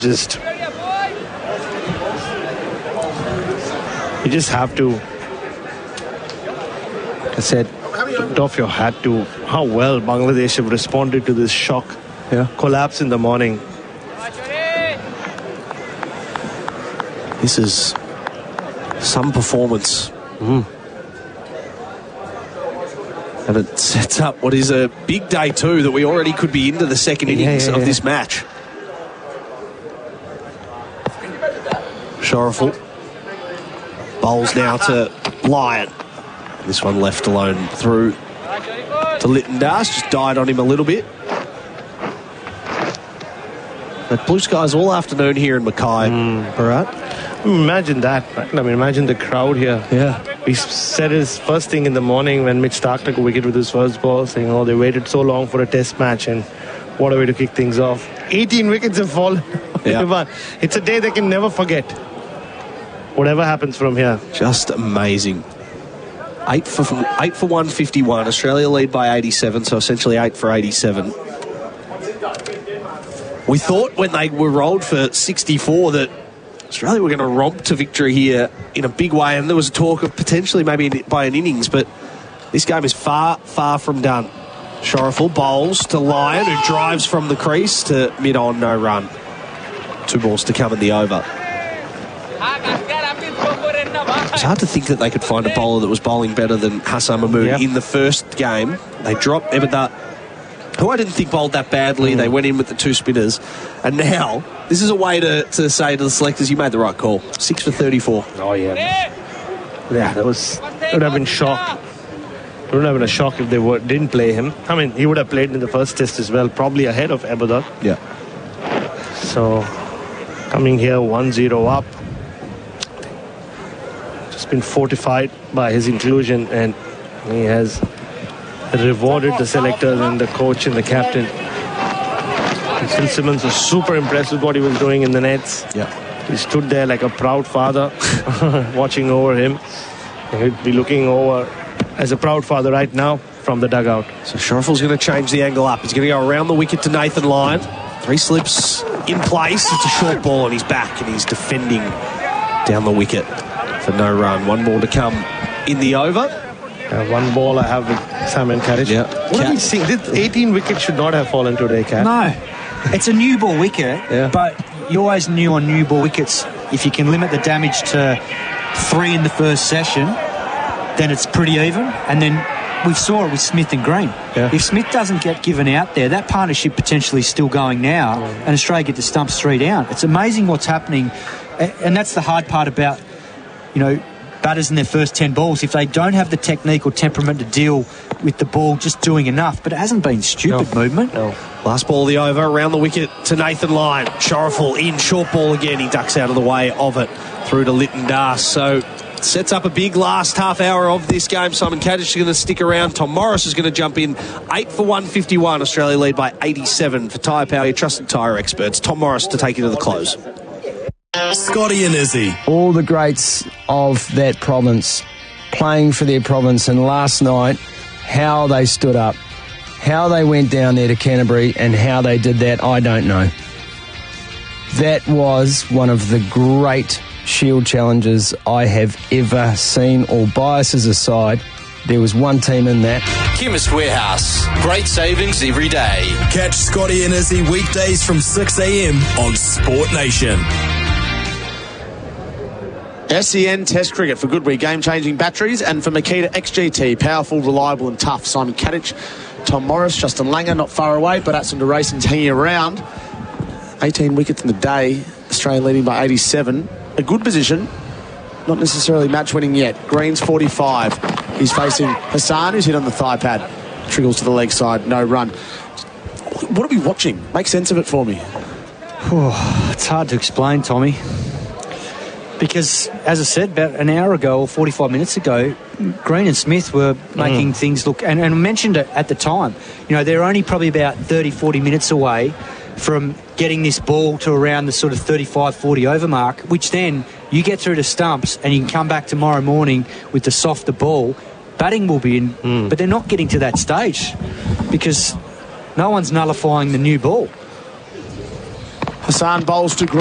just have to, like I said, lift off your hat to how well Bangladesh have responded to this shock collapse in the morning. This is some performance. And it sets up what is a big day too, that we already could be into the second innings of this match. Sharaful bowls now to Lyon. This one left alone through to Litton Das, just died on him a little bit. But blue skies all afternoon here in Mackay. Bharat. Imagine that. I mean, imagine the crowd here. Yeah. We said his first thing in the morning when Mitch Stark took a wicket with his first ball, saying, oh, they waited so long for a test match, and what a way to kick things off. 18 wickets have fallen. Yeah. It's a day they can never forget. Whatever happens from here. Just amazing. 8 for 151. Australia lead by 87, so essentially 8 for 87. We thought when they were rolled for 64 that Australia were going to romp to victory here in a big way, and there was talk of potentially maybe by an innings, but this game is far, far from done. Sharaful bowls to Lyon, who drives from the crease to mid-on, no run. 2 balls to come in the over. It's hard to think that they could find a bowler that was bowling better than Hassan Mahmood in the first game. They dropped Ebadat, who I didn't think bowled that badly. They went in with the 2 spinners. And now, this is a way to say to the selectors, you made the right call. 6 for 34. Oh, yeah. Yeah, that would have been shock. It would have been a shock if they didn't play him. I mean, he would have played in the first test as well, probably ahead of Ebadat. Yeah. So, coming here 1-0 up. Just been fortified by his inclusion, and he has rewarded the selectors and the coach and the captain. And Phil Simmons was super impressed with what he was doing in the nets. Yeah. He stood there like a proud father watching over him. And he'd be looking over as a proud father right now from the dugout. So Sharaful's going to change the angle up. He's going to go around the wicket to Nathan Lyon. 3 slips in place. It's a short ball and he's back and he's defending down the wicket for no run. 1 ball to come in the over. 1 ball I have with Simon Kadich. Yeah. What are we seeing? 18 wickets should not have fallen today, Kat. No. It's a new ball wicket, but you always knew on new ball wickets, if you can limit the damage to 3 in the first session, then it's pretty even. And then we saw it with Smith and Green. Yeah. If Smith doesn't get given out there, that partnership potentially is still going now, and Australia get the stumps 3 down. It's amazing what's happening, and that's the hard part about, batters in their first 10 balls. If they don't have the technique or temperament to deal with the ball just doing enough, but it hasn't been stupid movement. No. Last ball of the over, around the wicket to Nathan Lyon. Sharaful in, short ball again. He ducks out of the way of it through to Litton Das. So sets up a big last half hour of this game. Simon Kadich is going to stick around. Tom Morris is going to jump in. 8 for 151. Australia lead by 87 for Tyre Power, your trusted tyre experts. Tom Morris to take you to the close. Scotty and Izzy. All the greats of that province playing for their province, and last night, how they stood up, how they went down there to Canterbury, and how they did that, I don't know. That was one of the great Shield challenges I have ever seen. All biases aside, there was one team in that. Chemist Warehouse. Great savings every day. Catch Scotty and Izzy weekdays from 6 a.m. on Sport Nation. SEN Test Cricket for Goodwee, game-changing batteries, and for Makita XGT, powerful, reliable and tough. Simon Kadich, Tom Morris, Justin Langer, not far away, but Atsunder Racing's hanging around. 18 wickets in the day, Australia leading by 87. A good position, not necessarily match-winning yet. Green's 45. He's facing Hassan, who's hit on the thigh pad. Triggles to the leg side, no run. What are we watching? Make sense of it for me. It's hard to explain, Tommy. Because, as I said, about an hour ago or 45 minutes ago, Green and Smith were making things look... And I mentioned it at the time. They're only probably about 30, 40 minutes away from getting this ball to around the sort of 35, 40 over mark, which then you get through to stumps and you can come back tomorrow morning with the softer ball. Batting will be in, but they're not getting to that stage because no one's nullifying the new ball. Hassan bowls to